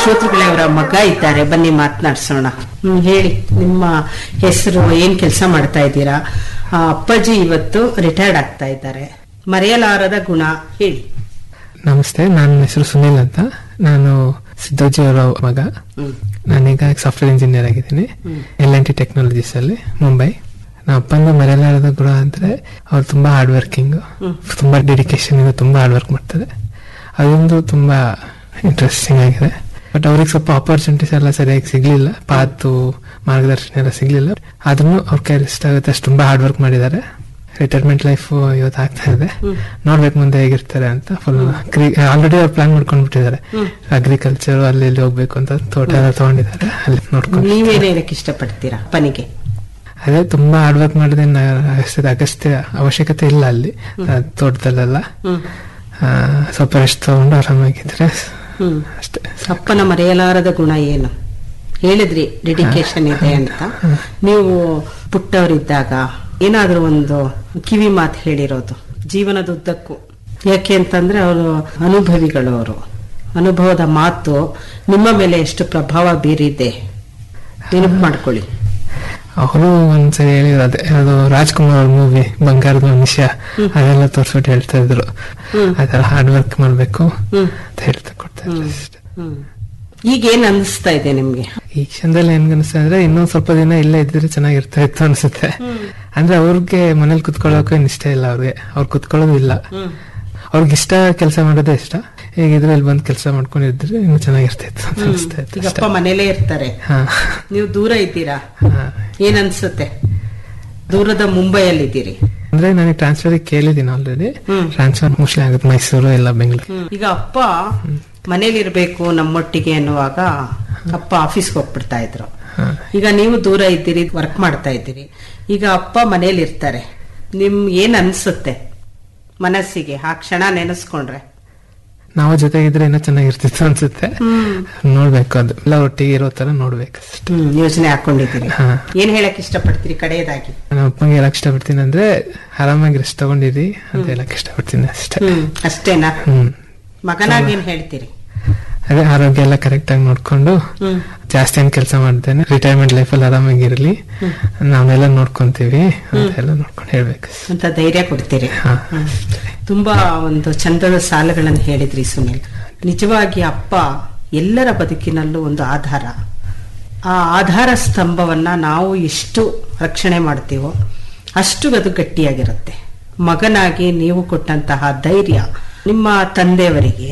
ಶ್ರೋತೃಗಳೇ, ಅವರ ಮಗ ಇದ್ದಾರೆ, ಬನ್ನಿ ಮಾತನಾಡ್ಸೋಣ. ಹೇಳಿ, ನಿಮ್ಮ ಹೆಸರು, ಏನ್ ಕೆಲಸ ಮಾಡ್ತಾ ಇದ್ದೀರಾ? ಅಪ್ಪಾಜಿ ಇವತ್ತು ರಿಟೈರ್ಡ್ ಆಗ್ತಾ ಇದ್ದಾರೆ. ಮರೆಯಲಾರದ ಗುಣ ಹೇಳಿ. ನಮಸ್ತೆ, ನನ್ನ ಹೆಸರು ಸುನಿಲ್ ಅಂತ. ನಾನು ಸಿದ್ದೋಜಿ ಅವರ ಮಗ. ನಾನೀಗ ಸಾಫ್ಟ್ವೇರ್ ಇಂಜಿನಿಯರ್ ಆಗಿದ್ದೀನಿ L&T ಟೆಕ್ನಾಲಜೀಸ್ ಅಲ್ಲಿ, ಮುಂಬೈ. ನಮ್ಮ ಅಪ್ಪಂದು ಮರೆಯಲಾರದ ಗುಣ ಅಂದ್ರೆ ಅವ್ರು ತುಂಬಾ ಹಾರ್ಡ್ ವರ್ಕಿಂಗ್, ತುಂಬಾ ಡೆಡಿಕೇಶನ್ ಇಂದ ತುಂಬಾ ಹಾರ್ಡ್ ವರ್ಕ್ ಮಾಡ್ತಾರೆ. ಅದೊಂದು ತುಂಬಾ ಇಂಟ್ರೆಸ್ಟಿಂಗ್ ಆಗಿದೆ. ಬಟ್ ಅವ್ರಿಗೆ ಸ್ವಲ್ಪ ಆಪರ್ಚುನಿಟೀಸ್ ಎಲ್ಲ ಸರಿಯಾಗಿ ಸಿಗ್ಲಿಲ್ಲ, ಪಾತು ಮಾರ್ಗದರ್ಶನ ಎಲ್ಲ ಸಿಗ್ಲಿಲ್ಲ. ಆದ್ರೂ ಅವ್ರ ಕೈ ಎಷ್ಟಾಗುತ್ತೆ ಅಷ್ಟು ತುಂಬಾ ಹಾರ್ಡ್ ವರ್ಕ್ ಮಾಡಿದ್ದಾರೆ. ರಿಟೈರ್ಮೆಂಟ್ ಲೈಫ್ ಇವತ್ತು ಆಗ್ತಾ ಇದೆ, ನೋಡ್ಬೇಕು ಮುಂದೆ ಹೇಗಿರ್ತಾರೆ ಅಂತ. ಫುಲ್ ಆಲ್ರೆಡಿ ಅವ್ರು ಪ್ಲಾನ್ ಮಾಡ್ಕೊಂಡ್ಬಿಟ್ಟಿದ್ದಾರೆ, ಅಗ್ರಿಕಲ್ಚರ್ ಅಲ್ಲಿ ಇಲ್ಲಿ ಹೋಗ್ಬೇಕು ಅಂತ ತೋಟ ಎಲ್ಲ ತಗೊಂಡಿದ್ದಾರೆ, ಅಲ್ಲಿ ನೋಡ್ಕೊಂಡು. ನೀವೇನು ಹೇಳಕ್ ಇಷ್ಟಪಡ್ತೀರಾ ಅಪ್ಪನಿಗೆ? ಅದೇ ತುಂಬಾ ಹಾರ್ಡ್ ವರ್ಕ್ ಮಾಡಿದ್ರೆ ಅಗತ್ಯ ಅವಶ್ಯಕತೆ ಇಲ್ಲ ಅಲ್ಲಿ ತೋಟದಲ್ಲೆಲ್ಲ. ಸ್ವಲ್ಪ ರೆಸ್ಟ್ ತಗೊಂಡು ಆರಾಮಾಗಿದ್ರೆ ಅಷ್ಟೇ. ಅಪ್ಪನ ಮರೆಯಲಾರದ ಗುಣ ಏನು ಹೇಳಿದ್ರಿ? ಡೆಡಿಕೇಶನ್ ಇದೆ ಅಂತ. ನೀವು ಪುಟ್ಟವರಿದ್ದಾಗ ಏನಾದ್ರೂ ಒಂದು ಕಿವಿ ಮಾತು ಹೇಳಿರೋದು ಜೀವನದುದ್ದಕ್ಕೂ? ಯಾಕೆ ಅಂತಂದ್ರೆ ಅವರು ಅನುಭವಿಗಳು, ಅವರು ಅನುಭವದ ಮಾತು ನಿಮ್ಮ ಮೇಲೆ ಎಷ್ಟು ಪ್ರಭಾವ ಬೀರಿದೆ ನೆನಪು ಮಾಡ್ಕೊಳ್ಳಿ. ಅವರು ಒಂದ್ಸರಿ ಹೇಳಿದ್ರು, ಅದೇ ಅದು ರಾಜ್ಕುಮಾರ್ ಅವ್ರ ಮೂವಿ ಬಂಗಾರದ ಮನುಷ್ಯ, ಅದೆಲ್ಲ ತೋರ್ಸ್ಬಿಟ್ಟು ಹೇಳ್ತಾ ಇದ್ರು, ಅದೆಲ್ಲ ಹಾರ್ಡ್ ವರ್ಕ್ ಮಾಡ್ಬೇಕು ಅಂತ ಹೇಳ್ತಾ ಕೊಡ್ತಾ ಇದ್ರು ಅಷ್ಟೇ. ಈಗ ಏನ್ ಅನಿಸ್ತಾ ಇದೆ ನಿಮ್ಗೆ? ಈ ಕ್ಷಣದಲ್ಲಿ ಏನ್ ಅನಿಸ್ತಾ ಅಂದ್ರೆ ಇನ್ನೊಂದ್ ಸ್ವಲ್ಪ ದಿನ ಇಲ್ಲೇ ಇದ್ರೆ ಚೆನ್ನಾಗಿರ್ತಾ ಇತ್ತು ಅನ್ಸುತ್ತೆ. ಅಂದ್ರೆ ಅವ್ರಿಗೆ ಮನೇಲಿ ಕುತ್ಕೊಳ್ಳೋಕೆ ಇಷ್ಟ ಇಲ್ಲ, ಅವ್ರು ಕುತ್ಕೊಳ್ಳೋದು ಇಲ್ಲ. ಅವ್ರಿಗೆ ಇಷ್ಟ ಕೆಲಸ ಮಾಡೋದೇ ಇಷ್ಟ. ಹೇಗಿದ್ರೆ ಇಲ್ಲಿ ಬಂದು ಕೆಲಸ ಮಾಡ್ಕೊಂಡಿದ್ರೆ ಇನ್ನು ಚೆನ್ನಾಗಿರ್ತಿತ್ತು ಅಂತ ಅನಿಸ್ತಾ ಇತ್ತು. ಈಗ ಅಪ್ಪ ಮನೇಲೇ ಇರ್ತಾರೆ, ನೀವು ದೂರ ಇದ್ದೀರಾ, ಏನ್ ಅನ್ಸುತ್ತೆ? ದೂರದ ಮುಂಬೈಯಲ್ಲಿದ್ದೀರಿ ಅಂದ್ರೆ ನನಗೆ ಟ್ರಾನ್ಸ್ಫರ್ ಕೇಳಿದ್ದೀನಿ ಆಲ್ರೆಡಿ. ಟ್ರಾನ್ಸ್ಫರ್ ಮೋಸ್ಟ್ಲಿ ಆಗುತ್ತೆ ಮೈಸೂರು ಇಲ್ಲ ಬೆಂಗಳೂರು. ಈಗ ಅಪ್ಪ ಮನೇಲಿ ಇರ್ಬೇಕು ನಮ್ಮೊಟ್ಟಿಗೆ ಅನ್ನುವಾಗ ಅಪ್ಪ ಆಫೀಸ್ಗೆ ಹೋಗ್ಬಿಡ್ತಾ ಇದ್ರು. ಈಗ ನೀವು ದೂರ ಇದ್ದೀರಿ, ವರ್ಕ್ ಮಾಡ್ತಾ ಇದ್ದೀರಿ. ಈಗ ಅಪ್ಪ ಮನೇಲಿ ಇರ್ತಾರೆ, ನಿಮ್ ಏನ್ ಅನ್ಸುತ್ತೆ ಮನಸ್ಸಿಗೆ ಆ ಕ್ಷಣ ನೆನೆಸ್ಕೊಂಡ್ರೆ? ನಾವು ಜೊತೆಗಿದ್ರೆ ಇನ್ನೂ ಚೆನ್ನಾಗಿರ್ತಿತ್ತು ಅನ್ಸುತ್ತೆ. ನೋಡ್ಬೇಕು, ಅದು ಎಲ್ಲ ಒಟ್ಟಿಗೆ ಇರೋ ತರ ನೋಡ್ಬೇಕು. ಯೋಚನೆ ಹಾಕೊಂಡಿದ್ದೀರಿ. ಏನ್ ಹೇಳಕ್ ಇಷ್ಟಪಡ್ತೀರಿ ಕಡೆಯದಾಗಿ? ನಮ್ಮ ಅಪ್ಪಂಗೆ ಹೇಳಕ್ ಇಷ್ಟಪಡ್ತೀನಿ ಅಂದ್ರೆ ಆರಾಮಾಗಿ ರೆಸ್ಟ್ ತಗೊಂಡಿರಿ ಅಂತ ಹೇಳಕ್ ಇಷ್ಟಪಡ್ತೀನಿ ಅಷ್ಟೇ. ಅಷ್ಟೇನಾ? ಮಗನಾಗಿ ಏನ್ ಹೇಳ್ತೀರಿ? ಅದೇ ಆರೋಗ್ಯ ಎಲ್ಲ ಕರೆಕ್ಟ್ ಆಗಿ ನೋಡ್ಕೊಂಡು ಜಾಸ್ತಿ ಏನ್ ಕೆಲಸ ಮಾಡ್ತೇನೆ, ರಿಟೈರ್ಮೆಂಟ್ ಲೈಫ್ ಅಲ್ಲಿ ಆರಾಮಾಗಿರ್ಲಿ, ನಾವೆಲ್ಲ ನೋಡ್ಕೊಂತೀವಿ ಅಂತೆಲ್ಲ ನೋಡ್ಕೊಂಡು ಹೇಳ್ಬೇಕು ಅಂತ ಧೈರ್ಯ ಕೊಡ್ತೀರಿ. ತುಂಬಾ ಒಂದು ಚಂದದ ಸಾಲುಗಳನ್ನು ಹೇಳಿದ್ರಿ ಸುನಿಲ್. ನಿಜವಾಗಿ ಅಪ್ಪ ಎಲ್ಲರ ಬದುಕಿನಲ್ಲೂ ಒಂದು ಆಧಾರ. ಆ ಆಧಾರ ಸ್ತಂಭವನ್ನ ನಾವು ಎಷ್ಟು ರಕ್ಷಣೆ ಮಾಡ್ತೀವೋ ಅಷ್ಟು ಅದು ಗಟ್ಟಿಯಾಗಿರುತ್ತೆ. ಮಗನಾಗಿ ನೀವು ಕೊಟ್ಟಂತಹ ಧೈರ್ಯ ನಿಮ್ಮ ತಂದೆಯವರಿಗೆ